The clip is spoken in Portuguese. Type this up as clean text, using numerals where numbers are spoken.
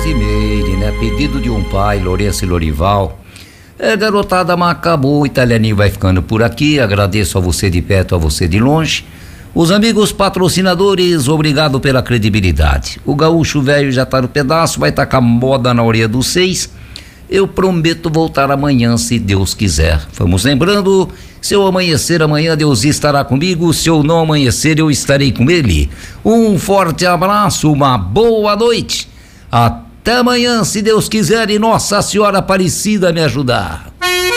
Rosimeire, né? Pedido de um pai, Lourenço e Lorival. Garotada, mas acabou, o Italianinho vai ficando por aqui. Agradeço a você de perto, a você de longe. Os amigos patrocinadores, obrigado pela credibilidade. O gaúcho velho já tá no pedaço, vai tacar moda na orelha dos 6. Eu prometo voltar amanhã, se Deus quiser. Vamos lembrando, se eu amanhecer amanhã, Deus estará comigo. Se eu não amanhecer, eu estarei com ele. Um forte abraço, uma boa noite. Até amanhã, se Deus quiser e Nossa Senhora Aparecida me ajudar.